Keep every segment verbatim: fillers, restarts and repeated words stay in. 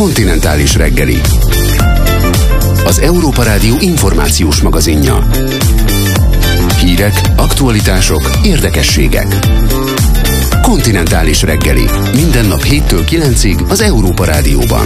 Kontinentális reggeli. Az Európa Rádió információs magazinja. Hírek, aktualitások, érdekességek. Kontinentális reggeli. Minden nap héttől kilencig az Európa Rádióban.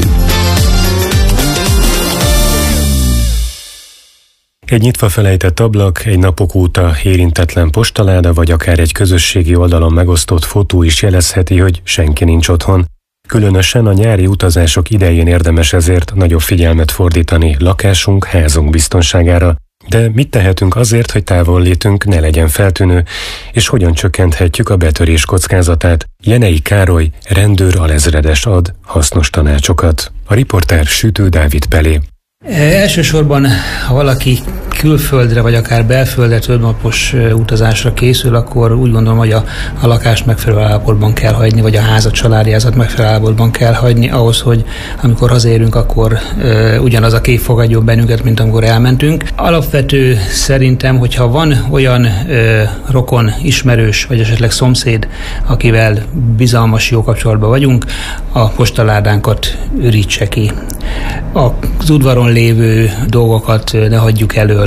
Egy nyitva felejtett ablak, egy napok óta érintetlen postaláda, vagy akár egy közösségi oldalon megosztott fotó is jelezheti, hogy senki nincs otthon. Különösen a nyári utazások idején érdemes ezért nagyobb figyelmet fordítani lakásunk, házunk biztonságára. De mit tehetünk azért, hogy távollétünk ne legyen feltűnő, és hogyan csökkenthetjük a betörés kockázatát? Jenei Károly, rendőr alezredes ad hasznos tanácsokat. A riporter Sütő Dávid Pelé. Elsősorban, ha valaki külföldre vagy akár belföldre többnapos utazásra készül, akkor úgy gondolom, hogy a, a lakást megfelelő állapotban kell hagyni, vagy a házat, családjázat megfelelő állapotban kell hagyni, ahhoz, hogy amikor hazérünk, akkor e, ugyanaz a kép fogadjon bennünket, mint amikor elmentünk. Alapvető szerintem, hogyha van olyan e, rokon, ismerős, vagy esetleg szomszéd, akivel bizalmas, jó kapcsolatban vagyunk, a postaládánkat ürítse ki. Az udvaron lévő dolgokat ne hagyjuk elől,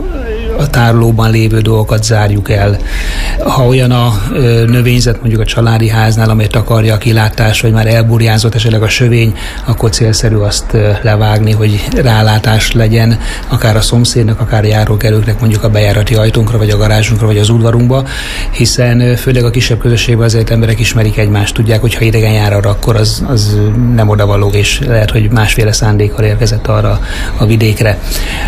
a tárolóban lévő dolgokat zárjuk el. Ha olyan a növényzet, mondjuk a családi háznál, amely takarja a kilátás, vagy már elburjázott esetleg a sövény, akkor célszerű azt levágni, hogy rálátás legyen, akár a szomszédnak, akár a járókelőknek, mondjuk a bejárati ajtónkra, vagy a garázsunkra, vagy az udvarunkba, hiszen főleg a kisebb közösségben azért emberek ismerik egymást, tudják, hogy ha idegen jár arra, akkor az, az nem odavaló, és lehet, hogy másféle szándékkal érkezett arra a vidékre.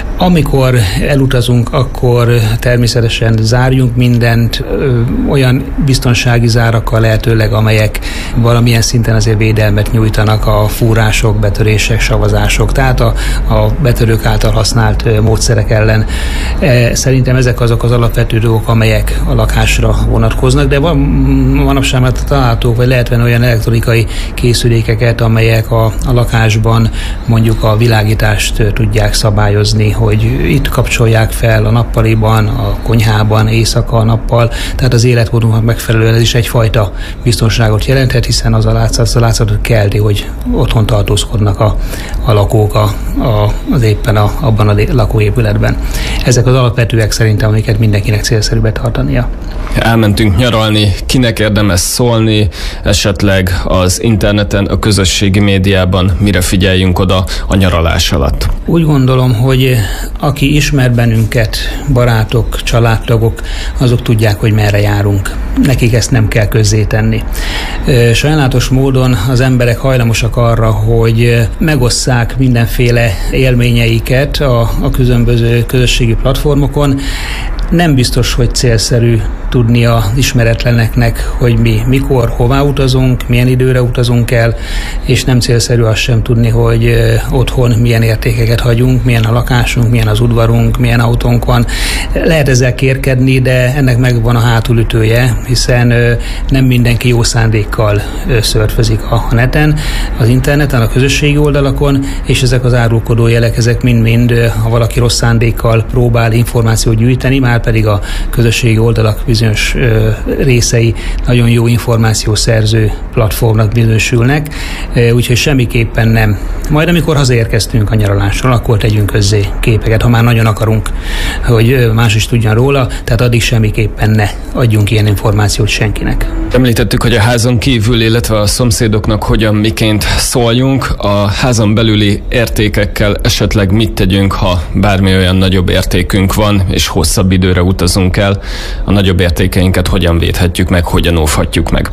Amikor elutazunk, akkor természetesen zárjunk mindent, ö, olyan biztonsági zárakkal lehetőleg, amelyek valamilyen szinten azért védelmet nyújtanak a fúrások, betörések, savazások, tehát a, a betörők által használt ö, módszerek ellen. E, szerintem ezek azok az alapvető dolgok, amelyek a lakásra vonatkoznak, de van manapság már találhatók, vagy lehet venni olyan elektronikai készülékeket, amelyek a, a lakásban mondjuk a világítást ö, tudják szabályozni, hogy itt kapcsolják fel a nappaliban, a konyhában, éjszaka a nappal, tehát az életmódunknak megfelelően ez is egyfajta biztonságot jelenthet, hiszen az a látszat, az a látszatot kelti, hogy otthon tartózkodnak a, a lakók a, a, az éppen a, abban a lakóépületben. Ezek az alapvetőek szerintem, amiket mindenkinek célszerű betartania. Elmentünk nyaralni, kinek érdemes szólni, esetleg az interneten, a közösségi médiában mire figyeljünk oda a nyaralás alatt? Úgy gondolom, hogy aki ismer bennünket, barátok, családtagok, azok tudják, hogy merre járunk. Nekik ezt nem kell közzétenni. Sajnálatos módon az emberek hajlamosak arra, hogy megosszák mindenféle élményeiket a, a különböző közösségi platformokon. Nem biztos, hogy célszerű tudni az ismeretleneknek, hogy mi mikor, hová utazunk, milyen időre utazunk el, és nem célszerű azt sem tudni, hogy otthon milyen értékeket hagyunk, milyen a lakásunk, milyen az udvarunk, milyen autónk van. Lehet ezzel kérkedni, de ennek megvan a hátulütője, hiszen nem mindenki jó szándékkal szörfözik a neten, az interneten, a közösségi oldalakon, és ezek az árulkodó jelek, ezek mind-mind, ha valaki rossz szándékkal próbál információt gyűjteni, már pedig a közösségi oldalak bizonyos ö, részei nagyon jó információszerző platformnak bizonyosülnek, ö, úgyhogy semmiképpen nem. Majd amikor hazaérkeztünk a nyaralásról, akkor tegyünk közzé képeket, ha már nagyon akarunk, hogy más is tudjon róla, tehát addig semmiképpen ne adjunk ilyen információt senkinek. Említettük, hogy a házon kívül, illetve a szomszédoknak hogyan, miként szóljunk. A házon belüli értékekkel esetleg mit tegyünk, ha bármi olyan nagyobb értékünk van, és hosszabb időre utazunk el, a nagyobb értékeinket hogyan védhetjük meg, hogyan óvhatjuk meg?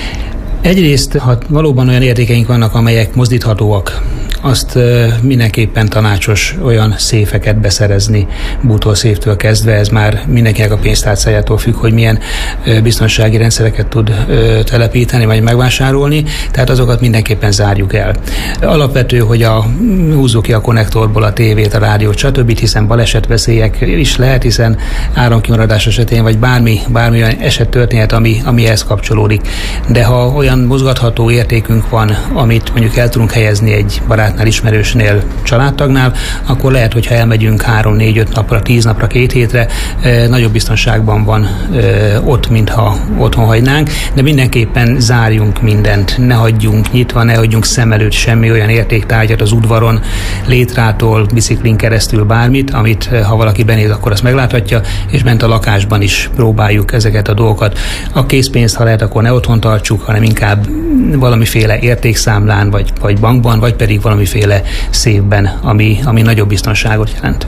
Egyrészt, ha valóban olyan értékeink vannak, amelyek mozdíthatóak, azt mindenképpen tanácsos olyan széfeket beszerezni, bútorszéftől kezdve, ez már mindenkinek a pénztárcájától függ, hogy milyen biztonsági rendszereket tud telepíteni, vagy megvásárolni, tehát azokat mindenképpen zárjuk el. Alapvető, hogy a, húzzuk ki a konnektorból a tévét, a rádiót, stb., hiszen balesetveszélyek is lehet, hiszen áramkimaradás esetén, vagy bármi, bármi olyan eset történhet, ami, ami ehhez kapcsolódik. De ha olyan mozgatható értékünk van, amit mondjuk el tudunk helyezni egy barát barátnál, ismerősnél, családtagnál, akkor lehet, hogyha elmegyünk három, négy, öt napra, tíz napra, két hétre, nagyobb biztonságban van ott, mintha otthon hagynánk, de mindenképpen zárjunk mindent, ne hagyjunk nyitva, ne hagyjunk szem előtt semmi olyan értéktárgyat az udvaron, létrától, biciklin keresztül bármit, amit ha valaki benéz, akkor azt megláthatja, és bent a lakásban is próbáljuk ezeket a dolgokat. A készpénzt, ha lehet, akkor ne otthon tartsuk, hanem inkább valamiféle értékszámlán, vagy, vagy bankban, vagy pedig valamiféle széfben, ami, ami nagyobb biztonságot jelent.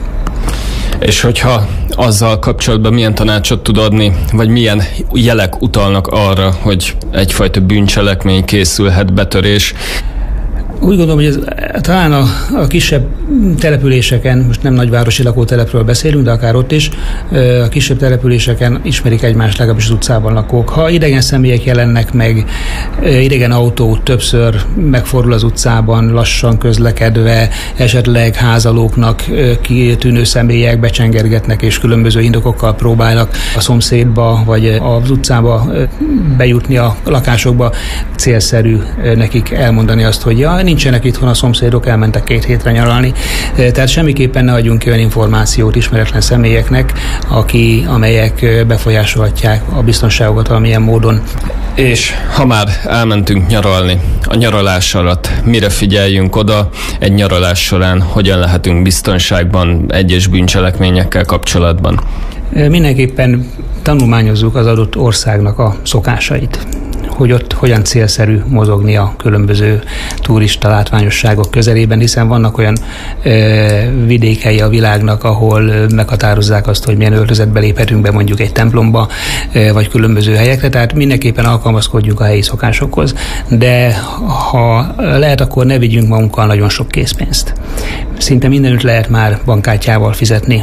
És hogyha azzal kapcsolatban milyen tanácsot tud adni, vagy milyen jelek utalnak arra, hogy egyfajta bűncselekmény készülhet, betörés? Úgy gondolom, hogy ez talán a, a kisebb településeken, most nem nagyvárosi lakótelepről beszélünk, de akár ott is, a kisebb településeken ismerik egymást, legalábbis az utcában lakók. Ha idegen személyek jelennek meg, idegen autó többször megfordul az utcában, lassan közlekedve, esetleg házalóknak kitűnő személyek becsengergetnek, és különböző indokokkal próbálnak a szomszédba, vagy az utcába bejutni a lakásokba, célszerű nekik elmondani azt, hogy ja, nincsenek itthon a szomszédok, elmentek két hétre nyaralni. Tehát semmiképpen ne adjunk olyan információt ismeretlen személyeknek, aki, amelyek befolyásolhatják a biztonságokat valamilyen módon. És ha már elmentünk nyaralni, a nyaralás alatt mire figyeljünk oda, egy nyaralás során hogyan lehetünk biztonságban egyes bűncselekményekkel kapcsolatban? Mindenképpen tanulmányozzuk az adott országnak a szokásait, hogy ott hogyan célszerű mozogni a különböző turista látványosságok közelében, hiszen vannak olyan e, vidékei a világnak, ahol meghatározzák azt, hogy milyen öltözetbe léphetünk be mondjuk egy templomba, e, vagy különböző helyekre, tehát mindenképpen alkalmazkodjunk a helyi szokásokhoz. De ha lehet, akkor ne vigyünk magunkkal nagyon sok készpénzt. Szinte mindenütt lehet már bankkártyával fizetni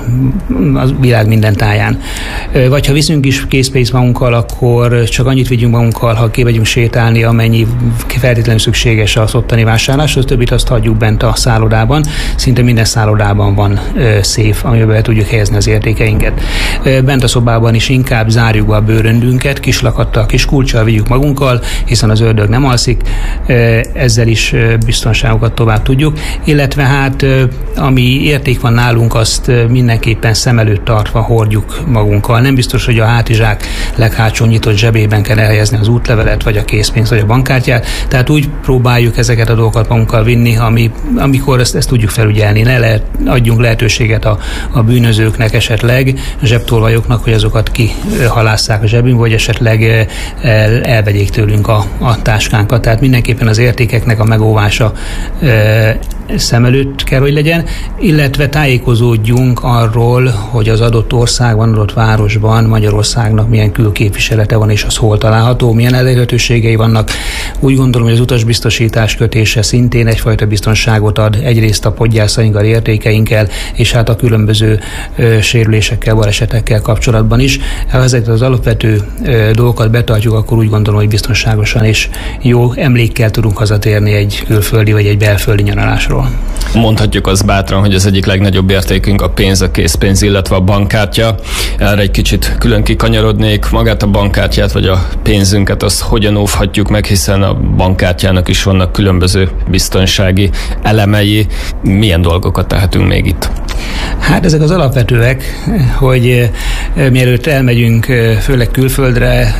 a világ minden táján. Vagy ha viszünk is készpénzt magunkkal, akkor csak annyit vigyünk magunkkal, ha kimegyünk sétálni, amennyi feltétlenül szükséges az ottani vásárláshoz, többit azt hagyjuk bent a szállodában. Szinte minden szállodában van széf, amiben be tudjuk helyezni az értékeinket. Bent a szobában is inkább zárjuk be a bőröndünket, kis lakattal, kis kulccsal vigyük magunkkal, hiszen az ördög nem alszik, ezzel is biztonságokat tovább tudjuk, illetve hát ami érték van nálunk, azt mindenképpen szem előtt tartva hordjuk magunkkal. Nem biztos, hogy a hátizsák leghátsó nyitott zsebében kell elhelyezni az útlevelet, vagy a készpénzt, vagy a bankkártyát. Tehát úgy próbáljuk ezeket a dolgokat magunkkal vinni, ami, amikor ezt, ezt tudjuk felügyelni. Ne lehet, adjunk lehetőséget a, a bűnözőknek esetleg, a zsebtolvajoknak, hogy azokat kihalásszák a zsebünkbe, vagy esetleg el, elvegyék tőlünk a, a táskánkat. Tehát mindenképpen az értékeknek a megóvása e, szem előtt kell, hogy legyen, illetve tájékozódjunk arról, hogy az adott országban, adott városban Magyarországnak milyen külképviselete van, és az hol található, milyen elérhetőségei vannak. Úgy gondolom, hogy az utasbiztosítás kötése szintén egyfajta biztonságot ad, egyrészt a podgyászainkkal, értékeinkkel, és hát a különböző ö, sérülésekkel, balesetekkel kapcsolatban is. Ha ezeket az alapvető ö, dolgokat betartjuk, akkor úgy gondolom, hogy biztonságosan és jó emlékkel tudunk hazatérni egy külföldi vagy egy belföldi nyaralásról. Mondhatjuk azt bátran, hogy az egyik legnagyobb értékünk a pénz, a készpénz, illetve a bankkártya. Erre egy kicsit külön kikanyarodnék. Magát a bankkártyát vagy a pénzünket azt hogyan óvhatjuk meg, hiszen a bankkártyának is vannak különböző biztonsági elemei. Milyen dolgokat tehetünk még itt? Hát ezek az alapvetőek, hogy mielőtt elmegyünk főleg külföldre,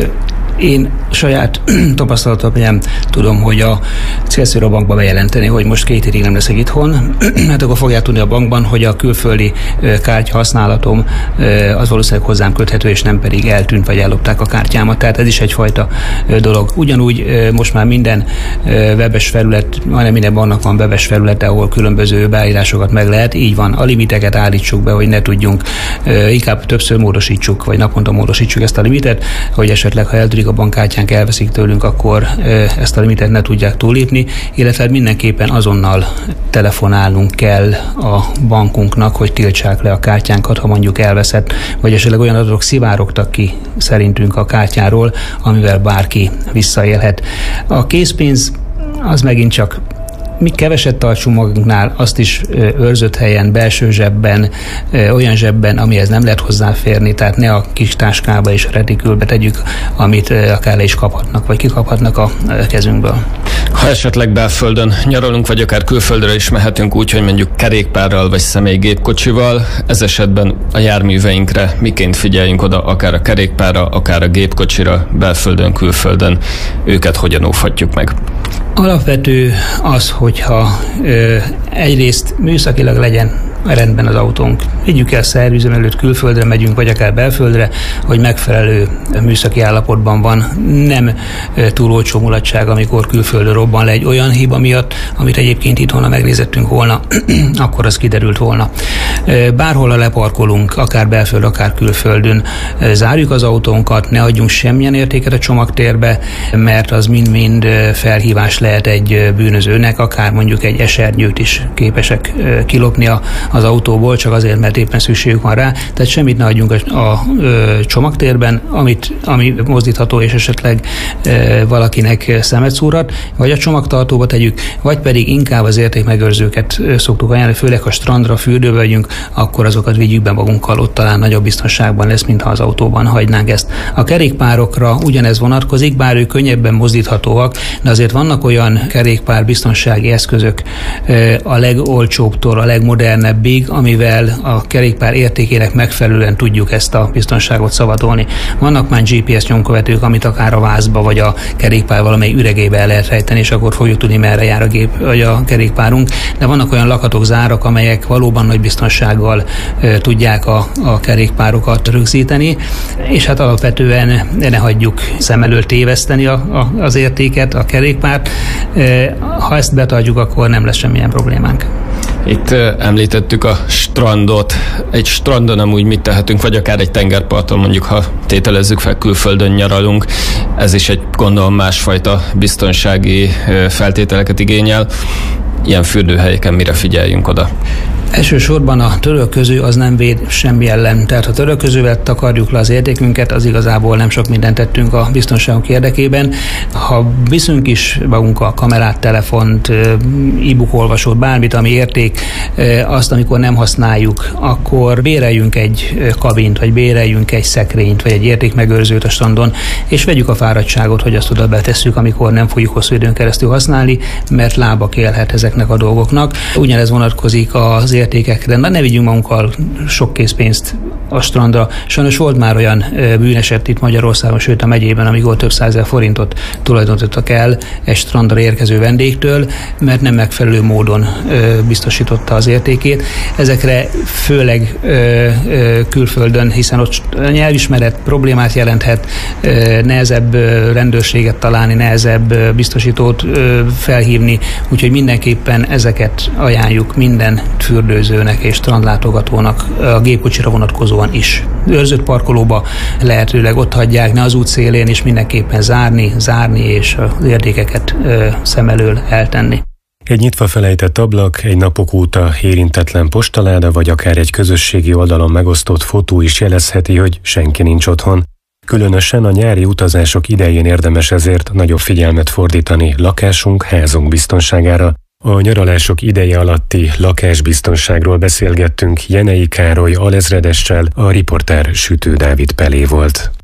én saját tapasztalatom tudom, hogy a célszerű a bankba bejelenteni, hogy most két hétig nem leszek itthon, hát akkor fogják tudni a bankban, hogy a külföldi kártya használatom az valószínűleg hozzám köthető, és nem pedig eltűnt, vagy ellopták a kártyámat. Tehát ez is egyfajta dolog. Ugyanúgy most már minden webes felület, majdnem minden banknak van webes felülete, ahol különböző beállításokat meg lehet. Így van, a limiteket állítsuk be, hogy ne tudjunk, inkább többször módosítsuk, vagy naponta módosítsuk ezt a limitet, hogy esetleg, ha eltűnik a bankkártyánk, elveszik tőlünk, akkor ezt a limitet ne tudják túllépni, illetve mindenképpen azonnal telefonálnunk kell a bankunknak, hogy tiltsák le a kártyánkat, ha mondjuk elveszett, vagy esetleg olyan adatok szivárogtak ki szerintünk a kártyáról, amivel bárki visszaélhet. A készpénz az megint csak mi keveset tartsunk magunknál, azt is őrzött helyen, belső zsebben, olyan zsebben, amihez nem lehet hozzáférni, tehát ne a kis táskába és a retikülbe tegyük, amit akár le is kaphatnak, vagy kikaphatnak a kezünkből. Ha esetleg belföldön nyaralunk, vagy akár külföldre is mehetünk úgy, hogy mondjuk kerékpárral vagy személygépkocsival, ez esetben a járműveinkre miként figyeljünk oda, akár a kerékpárra, akár a gépkocsira, belföldön, külföldön, őket hogyan óvhatjuk meg? Alapvető az, hogyha ö, egyrészt műszakilag legyen rendben az autónk. Vigyük el szervizem előtt, külföldre megyünk, vagy akár belföldre, hogy megfelelő műszaki állapotban van. Nem túl olcsó mulatság, amikor külföldről robban le egy olyan hiba miatt, amit egyébként itthon, ha megnézettünk volna, akkor az kiderült volna. Bárhol a leparkolunk, akár belföld, akár külföldön, zárjuk az autónkat, ne adjunk semmilyen értéket a csomagtérbe, mert az mind-mind felhívás lehet egy bűnözőnek, akár mondjuk egy esernyőt is képesek kilopni a az autóból, csak azért, mert éppen szükségük van rá. Tehát semmit ne adjunk a, a, a csomagtérben, amit, ami mozdítható, és esetleg e, valakinek szemet szúrhat, vagy a csomagtartóba tegyük, vagy pedig inkább az értékmegőrzőket szoktuk ajánlani, főleg ha strandra, fürdőbe vagyunk, akkor azokat vigyük be magunkkal, ott talán nagyobb biztonságban lesz, mintha az autóban hagynánk ezt. A kerékpárokra ugyanez vonatkozik, bár ők könnyebben mozdíthatóak, de azért vannak olyan kerékpár biztonsági eszközök e, a legolcsóbbtól a legmodernebb, amivel a kerékpár értékének megfelelően tudjuk ezt a biztonságot szavatolni. Vannak már gé pé es nyomkövetők, amit akár a vázba vagy a kerékpár valamely üregébe el lehet rejteni, és akkor fogjuk tudni, merre jár a gép vagy a kerékpárunk. De vannak olyan lakatok, zárak, amelyek valóban nagy biztonsággal e, tudják a, a kerékpárokat rögzíteni, és hát alapvetően ne hagyjuk szem elől téveszteni a, a, az értéket, a kerékpárt. E, ha ezt betartjuk, akkor nem lesz semmilyen problémánk. Itt említettük a strandot. Egy strandon amúgy mit tehetünk, vagy akár egy tengerparton, mondjuk, ha tételezzük fel, külföldön nyaralunk. Ez is egy, gondolom, másfajta biztonsági feltételeket igényel. Ilyen fürdőhelyeken mire figyeljünk oda? Elsősorban a törölköző az nem véd semmi ellen. Tehát ha törölközővel takarjuk le az értékünket, az igazából nem sok mindent tettünk a biztonságunk érdekében. Ha viszünk is magunkkal kamerát, telefont, e-book olvasót, bármit, ami érték, azt amikor nem használjuk, akkor béreljünk egy kabint, vagy béreljünk egy szekrényt, vagy egy értékmegőrzőt a strandon, és vegyük a fáradtságot, hogy azt oda betesszük, amikor nem fogjuk hosszú időn keresztül használni, mert lába élhet ezeknek a dolgoknak. Ugyanez vonatkozik az értékekre. Na, ne vigyünk magunkkal sok készpénzt a strandra. Sajnos volt már olyan bűneset itt Magyarországon, sőt a megyében, amikor több százezer forintot tulajdonítottak el egy strandra érkező vendégtől, mert nem megfelelő módon biztosította az értékét. Ezekre főleg külföldön, hiszen ott nyelvismeret problémát jelenthet, nehezebb rendőrséget találni, nehezebb biztosítót felhívni, úgyhogy mindenképpen ezeket ajánljuk minden fürdőzőnek és strandlátogatónak, a gépkocsira vonatkozóan is. Őrzött parkolóba lehetőleg ott hagyják, ne az út szélén, és mindenképpen zárni, zárni és az értékeket ö, szem elől eltenni. Egy nyitva felejtett ablak, egy napok óta érintetlen postaláda, vagy akár egy közösségi oldalon megosztott fotó is jelezheti, hogy senki nincs otthon. Különösen a nyári utazások idején érdemes ezért nagyobb figyelmet fordítani lakásunk, házunk biztonságára. A nyaralások ideje alatti lakásbiztonságról beszélgettünk Jenei Károly alezredessel, a riporter Sütő Dávid Pelé volt.